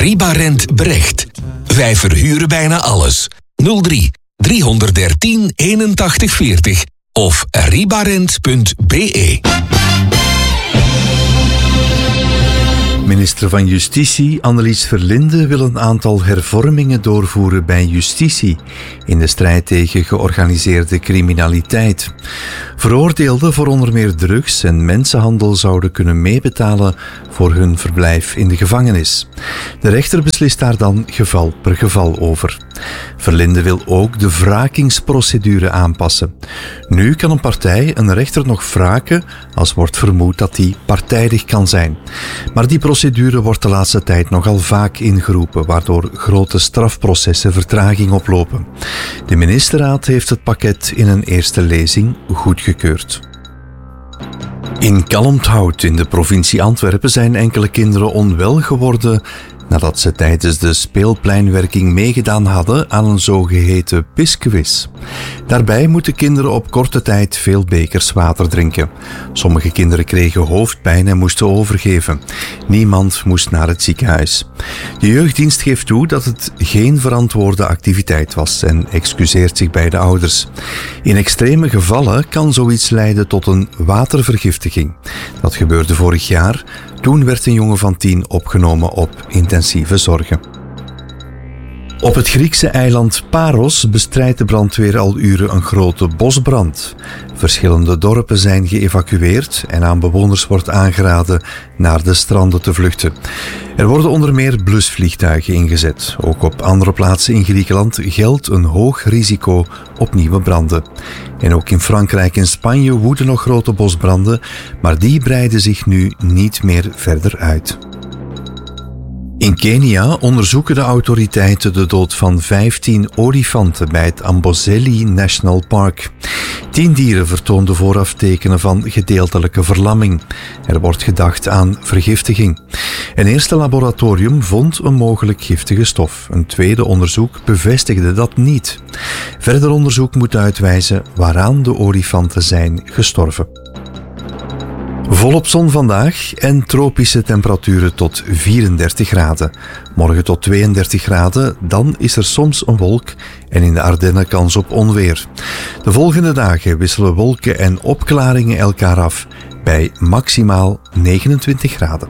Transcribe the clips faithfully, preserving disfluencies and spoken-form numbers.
Ribarent Brecht. Wij verhuren bijna alles. nul drie driehonderddertien eenentachtig veertig of ribarent punt be. Minister van Justitie Annelies Verlinde wil een aantal hervormingen doorvoeren bij justitie in de strijd tegen georganiseerde criminaliteit. Veroordeelden voor onder meer drugs en mensenhandel zouden kunnen meebetalen voor hun verblijf in de gevangenis. De rechter beslist daar dan geval per geval over. Verlinde wil ook de wrakingsprocedure aanpassen. Nu kan een partij een rechter nog wraken als wordt vermoed dat die partijdig kan zijn. Maar die procedure wordt de laatste tijd nogal vaak ingeroepen, waardoor grote strafprocessen vertraging oplopen. De ministerraad heeft het pakket in een eerste lezing goedgekeurd. In Kalmthout in de provincie Antwerpen zijn enkele kinderen onwel geworden nadat ze tijdens de speelpleinwerking meegedaan hadden aan een zogeheten pisquiz. Daarbij moeten kinderen op korte tijd veel bekers water drinken. Sommige kinderen kregen hoofdpijn en moesten overgeven. Niemand moest naar het ziekenhuis. De jeugddienst geeft toe dat het geen verantwoorde activiteit was en excuseert zich bij de ouders. In extreme gevallen kan zoiets leiden tot een watervergiftiging. Dat gebeurde vorig jaar. Toen werd een jongen van tien opgenomen op intensieve zorgen. Op het Griekse eiland Paros bestrijdt de brandweer al uren een grote bosbrand. Verschillende dorpen zijn geëvacueerd en aan bewoners wordt aangeraden naar de stranden te vluchten. Er worden onder meer blusvliegtuigen ingezet. Ook op andere plaatsen in Griekenland geldt een hoog risico op nieuwe branden. En ook in Frankrijk en Spanje woeden nog grote bosbranden, maar die breiden zich nu niet meer verder uit. In Kenia onderzoeken de autoriteiten de dood van vijftien olifanten bij het Amboseli National Park. Tien dieren vertoonden vooraf tekenen van gedeeltelijke verlamming. Er wordt gedacht aan vergiftiging. Een eerste laboratorium vond een mogelijk giftige stof. Een tweede onderzoek bevestigde dat niet. Verder onderzoek moet uitwijzen waaraan de olifanten zijn gestorven. Volop zon vandaag en tropische temperaturen tot vierendertig graden. Morgen tot tweeëndertig graden, dan is er soms een wolk en in de Ardennen kans op onweer. De volgende dagen wisselen wolken en opklaringen elkaar af bij maximaal negenentwintig graden.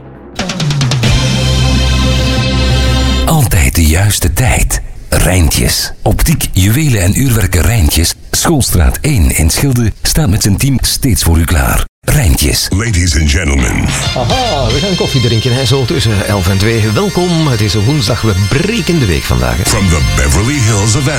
Altijd de juiste tijd. Rijntjes. Optiek, juwelen en uurwerken Rijntjes. Schoolstraat één in Schilde staat met zijn team steeds voor u klaar. Rijntjes. Ladies and gentlemen. Aha, we gaan koffie drinken, hè, zo tussen elf en twee. Welkom, het is een woensdag, we breken de week vandaag. Hè. From the Beverly Hills of